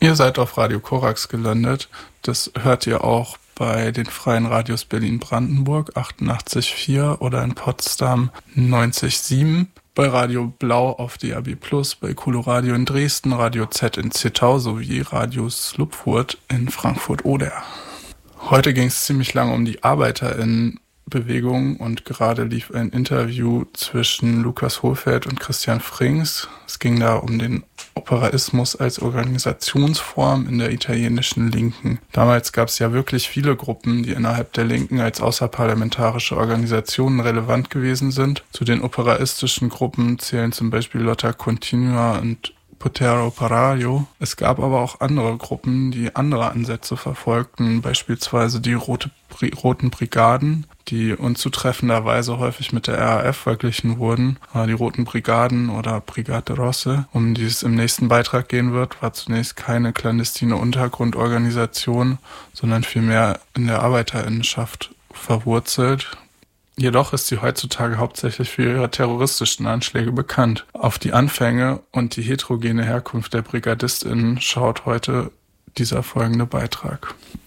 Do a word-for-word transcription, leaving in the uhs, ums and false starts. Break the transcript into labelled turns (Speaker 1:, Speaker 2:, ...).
Speaker 1: Ihr seid auf Radio Korax gelandet. Das hört ihr auch bei den freien Radios Berlin-Brandenburg achtundachtzig Komma vier oder in Potsdam neunzig Komma sieben, bei Radio Blau auf D A B plus, bei Coloradio in Dresden, Radio Z in Zittau sowie Radio Slupfurt in Frankfurt-Oder. Heute ging es ziemlich lange um die ArbeiterInnenbewegung und gerade lief ein Interview zwischen Lukas Hohlfeld und Christian Frings. Es ging da um den Operaismus als Organisationsform in der italienischen Linken. Damals gab es ja wirklich viele Gruppen, die innerhalb der Linken als außerparlamentarische Organisationen relevant gewesen sind. Zu den operaistischen Gruppen zählen zum Beispiel Lotta Continua und Potere Operaio. Es gab aber auch andere Gruppen, die andere Ansätze verfolgten, beispielsweise die Rote, Roten Brigaden, die unzutreffenderweise häufig mit der R A F verglichen wurden. Die Roten Brigaden oder Brigate Rosse, um die es im nächsten Beitrag gehen wird, war zunächst keine clandestine Untergrundorganisation, sondern vielmehr in der Arbeiterinnenschaft verwurzelt. Jedoch ist sie heutzutage hauptsächlich für ihre terroristischen Anschläge bekannt. Auf die Anfänge und die heterogene Herkunft der BrigadistInnen schaut heute dieser folgende Beitrag.